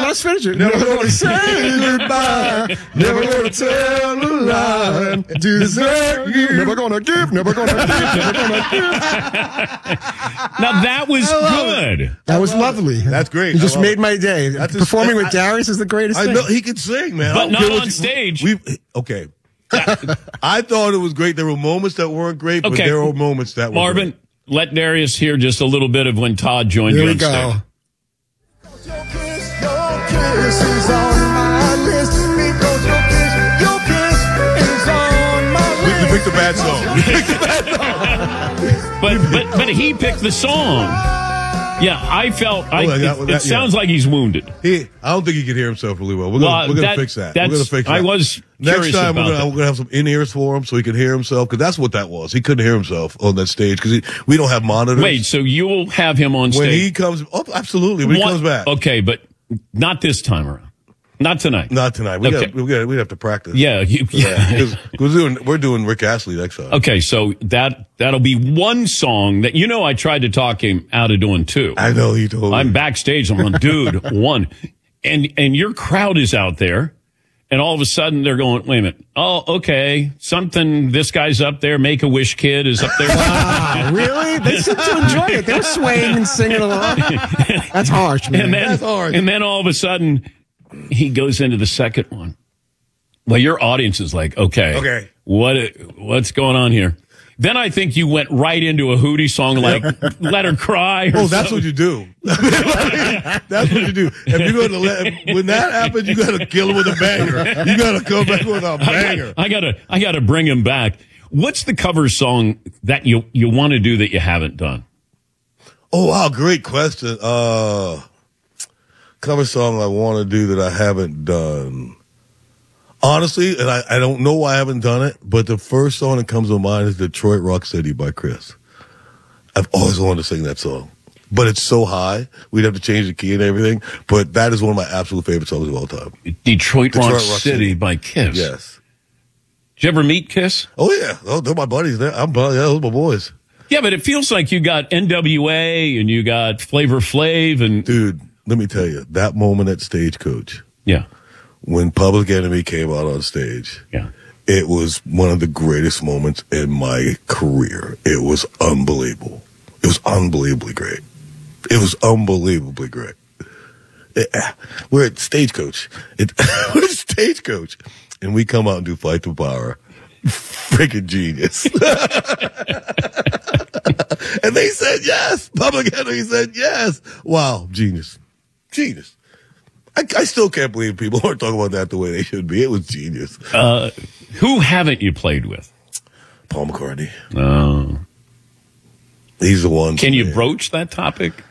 let's finish it. Never gonna say goodbye. Never gonna tell a lie. Desert you. Never gonna give. Never gonna give. Never gonna give. Now that was good. That was lovely. That's great. You just made my day. Performing with Darius is the greatest thing. I know he can sing, man. But not on stage. Okay. I thought it was great. There were moments that weren't great, but there were moments that were Marvin, great. let Darius hear just a little bit of when Todd joined you on stage. Your kiss is on my list because your kiss is on my list. You picked a bad song. But he picked the song. Yeah, I felt it sounds like he's wounded. I don't think he can hear himself really well. We're gonna fix that. We're gonna fix that. I was next time we're gonna have some in-ears for him so he can hear himself, because that's what that was. He couldn't hear himself on that stage because we don't have monitors. Wait, so you'll have him on stage when he comes? Oh, absolutely. When he comes back. Okay, but not this time around. Not tonight. Not tonight. We have to practice. Yeah, because we're doing Rick Astley next time. Okay, so that'll be one song that I tried to talk him out of doing two. I know he told me. I'm backstage. I'm like, dude, one, and your crowd is out there, and all of a sudden they're going, wait a minute. Oh, okay, something. This guy's up there. Make-A-Wish Kid is up there. Wow, really? They seem to enjoy it. They were swaying and singing along. That's harsh, man. That's harsh. And then all of a sudden, he goes into the second one. Well, your audience is like, okay, what's going on here? Then I think you went right into a Hootie song like "Let Her Cry." That's what you do. That's what you do. If you're going to when that happens, you got to kill him with a banger. You got to come back with a banger. I got to bring him back. What's the cover song that you want to do that you haven't done? Oh wow, great question. Cover song I want to do that I haven't done. Honestly, and I don't know why I haven't done it, but the first song that comes to mind is Detroit Rock City by Chris. I've always wanted to sing that song, but it's so high, we'd have to change the key and everything, but that is one of my absolute favorite songs of all time. Detroit Rock City by Kiss. Yes. Did you ever meet Kiss? Oh, yeah. Oh, they're my buddies. Those are my boys. Yeah, but it feels like you got NWA and you got Flavor Flav and... Dude, let me tell you, that moment at Stagecoach. Yeah. When Public Enemy came out on stage. Yeah. It was one of the greatest moments in my career. It was unbelievable. It was unbelievably great. It was unbelievably great. We're at Stagecoach. We're at Stagecoach. And we come out and do Fight the Power. Freaking genius. And they said yes. Public Enemy said yes. Wow. Genius. Genius. I still can't believe people aren't talking about that the way they should be. It was genius. Who haven't you played with? Paul McCartney. Oh. He's the one. Can you broach that topic?